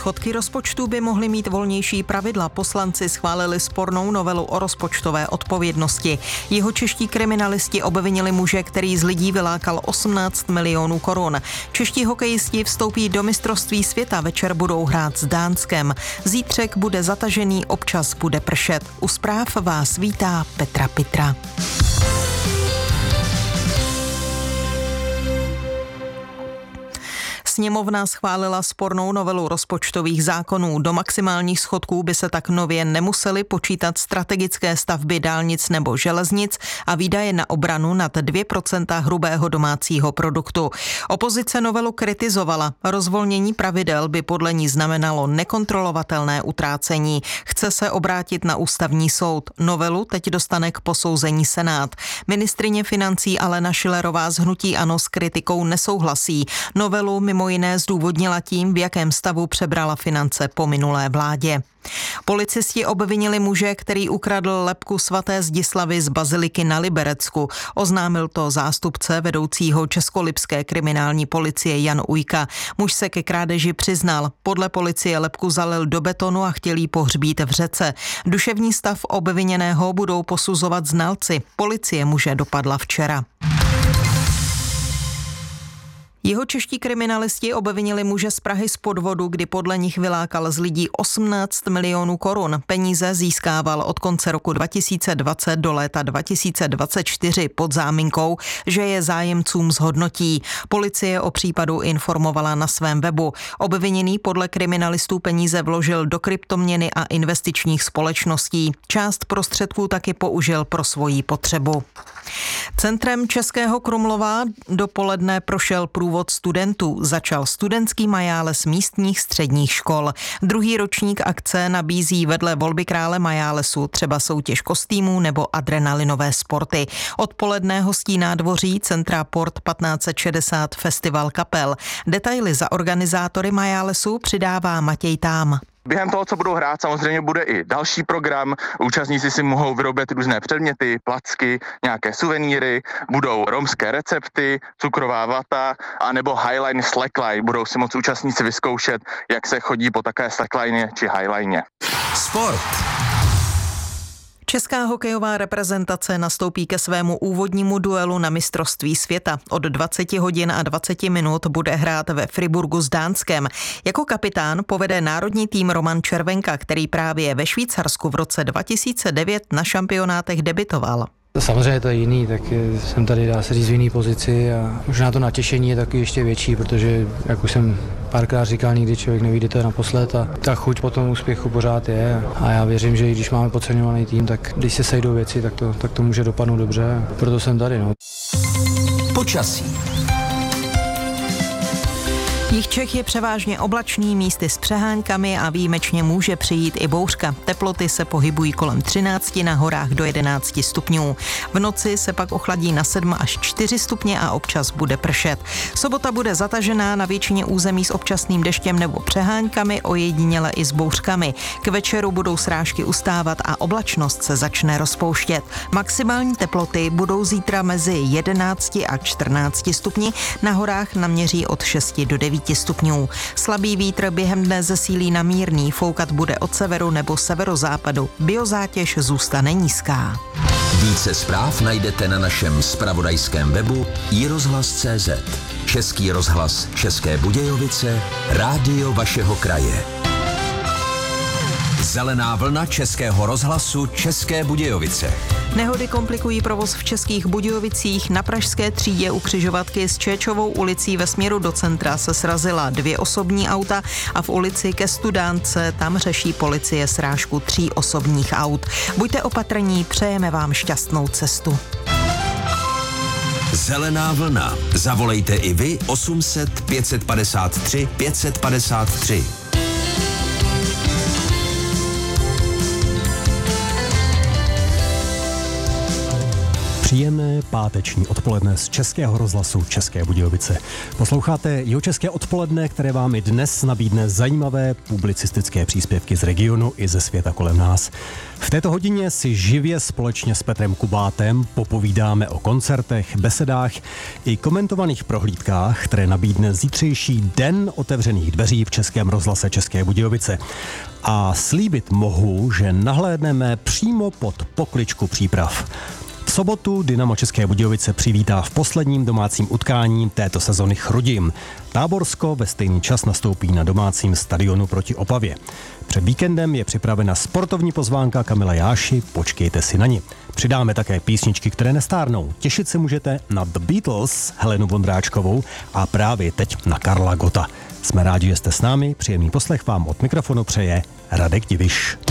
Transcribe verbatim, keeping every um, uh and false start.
schodky rozpočtu by mohly mít volnější pravidla. Poslanci schválili spornou novelu o rozpočtové odpovědnosti. Jihočeští kriminalisti obvinili muže, který z lidí vylákal osmnáct milionů korun. Čeští hokejisti vstoupí do mistrovství světa, večer budou hrát s Dánskem. Zítřek bude zatažený, občas bude pršet. U zpráv vás vítá Petra Pitra. Sněmovna schválila spornou novelu rozpočtových zákonů. Do maximálních schodků by se tak nově nemusely počítat strategické stavby dálnic nebo železnic a výdaje na obranu nad dvě procenta hrubého domácího produktu. Opozice novelu kritizovala. Rozvolnění pravidel by podle ní znamenalo nekontrolovatelné utrácení. Chce se obrátit na ústavní soud. Novelu teď dostane k posouzení Senát. Ministryně financí Alena Schillerová z hnutí ANO s kritikou nesouhlasí. Novelu mimo jiné zdůvodnila tím, v jakém stavu přebrala finance po minulé vládě. Policisti obvinili muže, který ukradl lebku svaté Zdislavy z baziliky na Liberecku. Oznámil to zástupce vedoucího českolipské kriminální policie Jan Ujka. Muž se ke krádeži přiznal. Podle policie lebku zalil do betonu a chtěl jí pohřbít v řece. Duševní stav obviněného budou posuzovat znalci. Policie muže dopadla včera. Jihočeští kriminalisti obvinili muže z Prahy z podvodu, kdy podle nich vylákal z lidí osmnáct milionů korun. Peníze získával od konce roku dva tisíce dvacet do léta dva tisíce dvacet čtyři pod záminkou, že je zájemcům zhodnotí. Policie o případu informovala na svém webu. Obviněný podle kriminalistů peníze vložil do kryptoměny a investičních společností. Část prostředků taky použil pro svoji potřebu. Centrem Českého Krumlova dopoledne prošel průvod studentů. Začal studentský majáles místních středních škol. Druhý ročník akce nabízí vedle volby krále majálesu třeba soutěž kostýmů nebo adrenalinové sporty. Odpoledne hostí nádvoří Centra Port patnáct set šedesát Festival kapel. Detaily za organizátory majálesu přidává Matěj Tám. Během toho, co budou hrát, samozřejmě bude i další program. Účastníci si mohou vyrobit různé předměty, placky, nějaké suvenýry, budou romské recepty, cukrová vata, anebo highline, slackline. Budou si moct účastníci vyzkoušet, jak se chodí po také slackline či highline. Sport. Česká hokejová reprezentace nastoupí ke svému úvodnímu duelu na mistrovství světa. Od dvacet hodin a dvacet minut bude hrát ve Friburgu s Dánskem. Jako kapitán povede národní tým Roman Červenka, který právě ve Švýcarsku v roce dva tisíce devět na šampionátech debitoval. Samozřejmě to je jiný, tak jsem tady, dá se říct, v jiný pozici a možná to natěšení je taky ještě větší, protože, jak už jsem párkrát říkal, nikdy člověk nevyjde to naposled a ta chuť po tom úspěchu pořád je a já věřím, že i když máme podceňovaný tým, tak když se sejdou věci, tak to, tak to může dopadnout dobře, proto jsem tady. No. Počasí. Jih Čech je převážně oblačný, místy s přeháňkami a výjimečně může přijít i bouřka. Teploty se pohybují kolem třináct, na horách do jedenáct stupňů. V noci se pak ochladí na sedm až čtyři stupně a občas bude pršet. Sobota bude zatažená na většině území s občasným deštěm nebo přeháňkami, ojediněle i s bouřkami. K večeru budou srážky ustávat a oblačnost se začne rozpouštět. Maximální teploty budou zítra mezi jedenácti a čtrnácti stupni, na horách naměří od šesti do devíti stupňů. Slabý vítr během dne zesílí na mírný, foukat bude od severu nebo severozápadu. Biozátěž zůstane nízká. Více zpráv najdete na našem zpravodajském webu i rozhlas tečka cé zet. Český rozhlas České Budějovice, rádio vašeho kraje. Zelená vlna Českého rozhlasu České Budějovice. Nehody komplikují provoz v Českých Budějovicích. Na Pražské třídě u křižovatky s Čéčovou ulicí ve směru do centra se srazila dvě osobní auta a v ulici ke Studánce tam řeší policie srážku tří osobních aut. Buďte opatrní, přejeme vám šťastnou cestu. Zelená vlna. Zavolejte i vy osm set pět set padesát tři pět set padesát tři. Příjemné páteční odpoledne z Českého rozhlasu České Budějovice. Posloucháte Jihočeské odpoledne, které vám i dnes nabídne zajímavé publicistické příspěvky z regionu i ze světa kolem nás. V této hodině si živě společně s Petrem Kubátem popovídáme o koncertech, besedách i komentovaných prohlídkách, které nabídne zítřejší den otevřených dveří v Českém rozhlase České Budějovice. A slíbit mohu, že nahlédneme přímo pod pokličku příprav. V sobotu Dynamo České Budějovice přivítá v posledním domácím utkání této sezony Chrudim. Táborsko ve stejný čas nastoupí na domácím stadionu proti Opavě. Před víkendem je připravena sportovní pozvánka Kamila Jáši, počkejte si na ni. Přidáme také písničky, které nestárnou. Těšit se můžete na The Beatles, Helenu Vondráčkovou a právě teď na Karla Gotta. Jsme rádi, že jste s námi, příjemný poslech vám od mikrofonu přeje Radek Diviš.